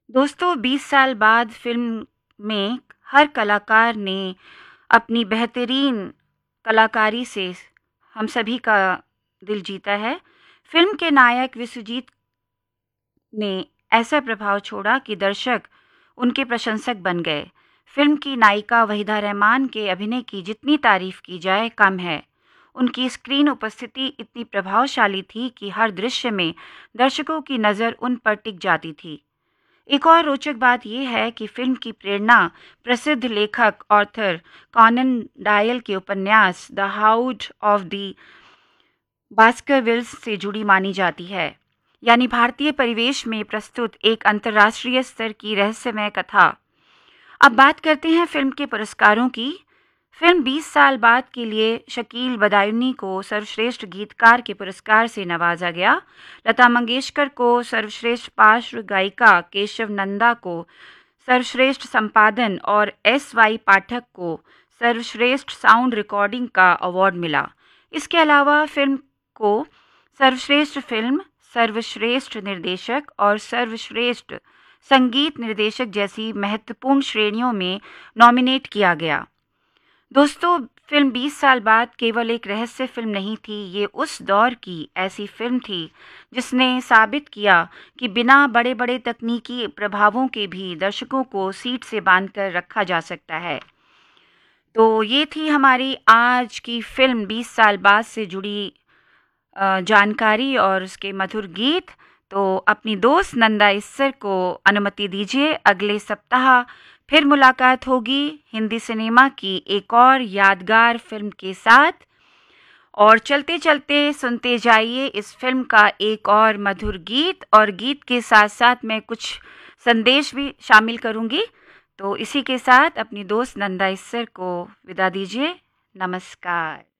दोस्तों 20 साल बाद फ़िल्म में हर कलाकार ने अपनी बेहतरीन कलाकारी से हम सभी का दिल जीता है। फ़िल्म के नायक विश्वजीत ने ऐसा प्रभाव छोड़ा कि दर्शक उनके प्रशंसक बन गए। फ़िल्म की नायिका वहीदा रहमान के अभिनय की जितनी तारीफ़ की जाए कम है। उनकी स्क्रीन उपस्थिति इतनी प्रभावशाली थी कि हर दृश्य में दर्शकों की नज़र उन पर टिक जाती थी। एक और रोचक बात यह है कि फ़िल्म की प्रेरणा प्रसिद्ध लेखक ऑर्थर कॉनन डॉयल के उपन्यास द हाउंड ऑफ द बास्करविल्स से जुड़ी मानी जाती है, यानी भारतीय परिवेश में प्रस्तुत एक अंतर्राष्ट्रीय स्तर की रहस्यमय कथा। अब बात करते हैं फ़िल्म के पुरस्कारों की। फ़िल्म 20 साल बाद के लिए शकील बदायूनी को सर्वश्रेष्ठ गीतकार के पुरस्कार से नवाजा गया। लता मंगेशकर को सर्वश्रेष्ठ पार्श्व गायिका, केशव नंदा को सर्वश्रेष्ठ संपादन और एस.वाई. पाठक को सर्वश्रेष्ठ साउंड रिकॉर्डिंग का अवार्ड मिला। इसके अलावा फ़िल्म को सर्वश्रेष्ठ फ़िल्म, सर्वश्रेष्ठ निर्देशक और सर्वश्रेष्ठ संगीत निर्देशक जैसी महत्वपूर्ण श्रेणियों में नॉमिनेट किया गया। दोस्तों, फ़िल्म 20 साल बाद केवल एक रहस्य फ़िल्म नहीं थी, ये उस दौर की ऐसी फ़िल्म थी जिसने साबित किया कि बिना बड़े-बड़े तकनीकी प्रभावों के भी दर्शकों को सीट से बांधकर रखा जा सकता है। तो ये थी हमारी आज की फ़िल्म 20 साल बाद से जुड़ी जानकारी और उसके मधुर गीत। तो अपनी दोस्त नंदा इस्सर को अनुमति दीजिए, अगले सप्ताह फिर मुलाकात होगी हिंदी सिनेमा की एक और यादगार फ़िल्म के साथ। और चलते-चलते सुनते जाइए इस फ़िल्म का एक और मधुर गीत, और गीत के साथ-साथ मैं कुछ संदेश भी शामिल करूँगी। तो इसी के साथ अपनी दोस्त नंदा इस्सर को विदा दीजिए। नमस्कार।